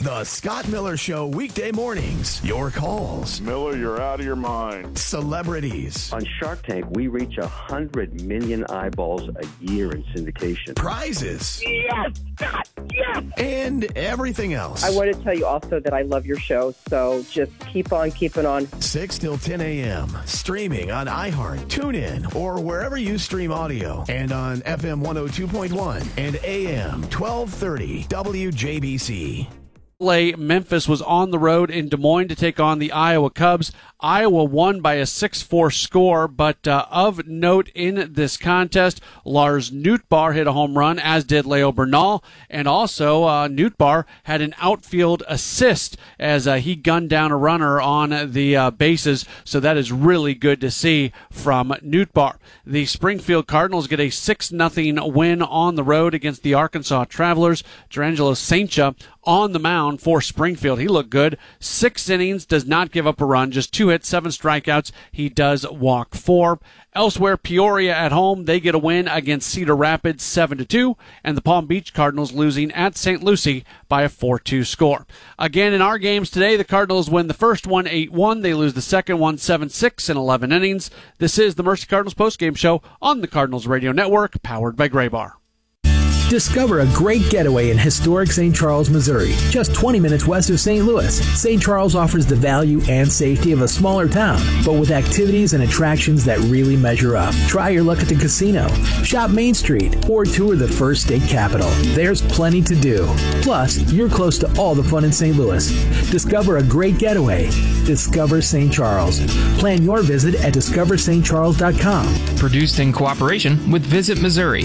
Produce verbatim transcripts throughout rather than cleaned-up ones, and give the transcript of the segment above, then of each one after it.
The Scott Miller Show, weekday mornings. Your calls. Miller, you're out of your mind. Celebrities. On Shark Tank, we reach one hundred million eyeballs a year in syndication. Prizes. Yes, Scott, yes! And everything else. I want to tell you also that I love your show, so just keep on keeping on. six till ten a.m. Streaming on iHeart, TuneIn, or wherever you stream audio. And on F M one oh two point one and A M twelve thirty W J B C. Memphis was on the road in Des Moines to take on the Iowa Cubs. Iowa won by a six four score, but uh, of note in this contest, Lars Nootbaar hit a home run, as did Leo Bernal, and also uh, Nootbaar had an outfield assist as uh, he gunned down a runner on the uh, bases, so that is really good to see from Nootbaar. The Springfield Cardinals get a six nothing win on the road against the Arkansas Travelers. Gerangelo Saintcha on the mound for Springfield. He looked good. Six innings, does not give up a run, just two hits, seven strikeouts. He does walk four. Elsewhere, Peoria at home, they get a win against Cedar Rapids seven to two, and the Palm Beach Cardinals losing at Saint Lucie by a four two score. Again, in our games today, the Cardinals win the first one eight one. They lose the second one seven six in eleven innings. This is the Mercy Cardinals postgame show on the Cardinals Radio Network, powered by Graybar. Discover a great getaway in historic Saint Charles, Missouri, just twenty minutes west of Saint Louis. Saint Charles offers the value and safety of a smaller town, but with activities and attractions that really measure up. Try your luck at the casino, shop Main Street, or tour the First State Capitol. There's plenty to do. Plus, you're close to all the fun in Saint Louis. Discover a great getaway. Discover Saint Charles. Plan your visit at discover st charles dot com. Produced in cooperation with Visit Missouri.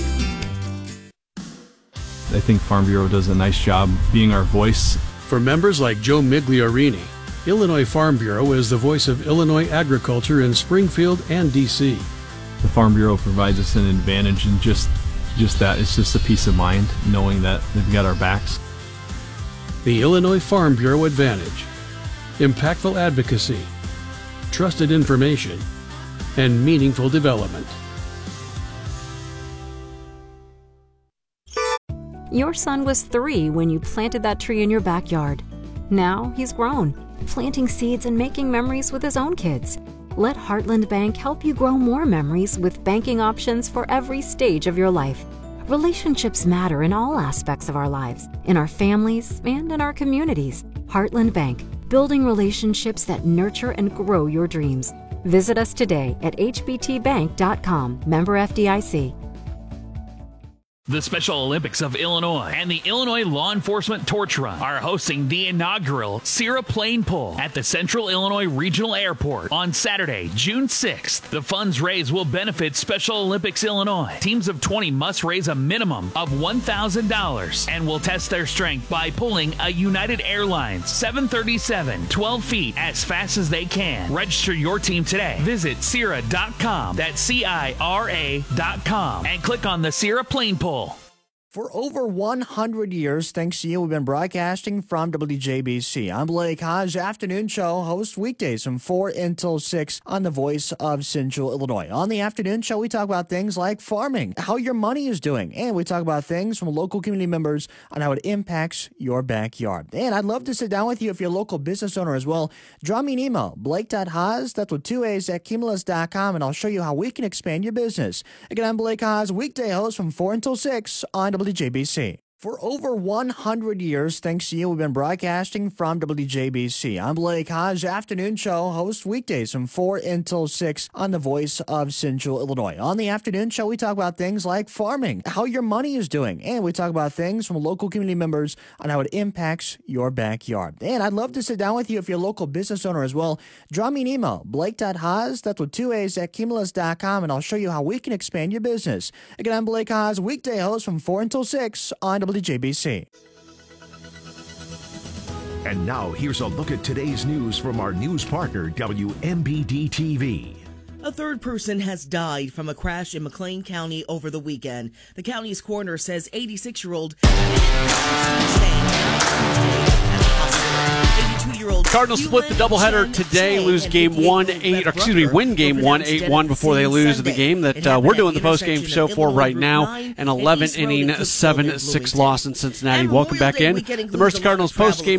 I think Farm Bureau does a nice job being our voice. For members like Joe Migliorini, Illinois Farm Bureau is the voice of Illinois agriculture in Springfield and D C. The Farm Bureau provides us an advantage in just, just that. It's just a peace of mind knowing that they've got our backs. The Illinois Farm Bureau Advantage. Impactful advocacy, trusted information, and meaningful development. Your son was three when you planted that tree in your backyard. Now he's grown, planting seeds and making memories with his own kids. Let Heartland Bank help you grow more memories with banking options for every stage of your life. Relationships matter in all aspects of our lives, in our families and in our communities. Heartland Bank, building relationships that nurture and grow your dreams. Visit us today at h b t bank dot com, member F D I C. The Special Olympics of Illinois and the Illinois Law Enforcement Torch Run are hosting the inaugural Sierra Plane Pull at the Central Illinois Regional Airport on Saturday, June sixth. The funds raised will benefit Special Olympics Illinois. Teams of twenty must raise a minimum of one thousand dollars and will test their strength by pulling a United Airlines seven thirty-seven twelve feet as fast as they can. Register your team today. Visit Sierra dot com, that's C I R A dot com, and click on the Sierra Plane Pull. For over one hundred years, thanks to you, we've been broadcasting from W J B C. I'm Blake Hodge, afternoon show host weekdays from four until six on the Voice of Central Illinois. On the afternoon show, we talk about things like farming, how your money is doing, and we talk about things from local community members on how it impacts your backyard. And I'd love to sit down with you if you're a local business owner as well. Draw me an email, blake dot hodge, that's with two A's, at cumulus dot com, and I'll show you how we can expand your business. Again, I'm Blake Hodge, weekday host from four until six on W J B C. For over one hundred years, thanks to you, we've been broadcasting from W J B C. I'm Blake Hodge, afternoon show host weekdays from four until six on the Voice of Central Illinois. On the afternoon show, we talk about things like farming, how your money is doing, and we talk about things from local community members on how it impacts your backyard. And I'd love to sit down with you if you're a local business owner as well. Draw me an email, blake dot hodge, that's with two A's, at cumulus dot com, and I'll show you how we can expand your business. Again, I'm Blake Hodge, weekday host from four until six on W J B C. And now here's a look at today's news from our news partner, W M B D T V. A third person has died from a crash in McLean County over the weekend. The county's coroner says eighty-six-year-old Cardinals split the doubleheader today, lose game one, eight, or excuse me, win game one, eight one before they lose the game that uh, we're doing the post-game show for right now. An eleven-inning, seven six loss in Cincinnati. Welcome back in. The Mercy Cardinals post-game